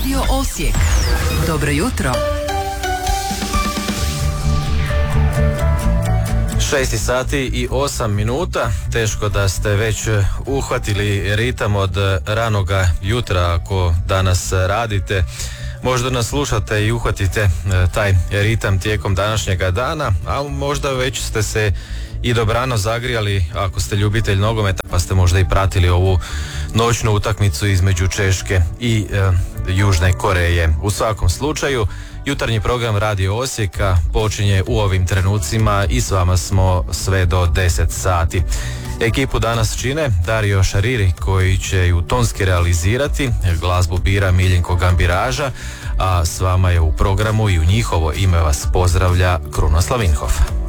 Radio Osijek. Dobro jutro. 6 sati i 8 minuta. Teško da ste već uhvatili ritam od ranoga jutra ako danas radite. Možda nas slušate i uhvatite taj ritam tijekom današnjega dana, a možda već ste se i dobrano zagrijali ako ste ljubitelj nogometa, pa ste možda i pratili ovu noćnu utakmicu između Češke i Južne Koreje. U svakom slučaju, jutarnji program Radio Osijeka počinje u ovim trenucima i s vama smo sve do 10 sati. Ekipu danas čine Dario Šariri koji će ju tonski realizirati, glazbu bira Miljenko Gambiraža, a s vama je u programu i u njihovo ime vas pozdravlja Krunoslav Vinhof.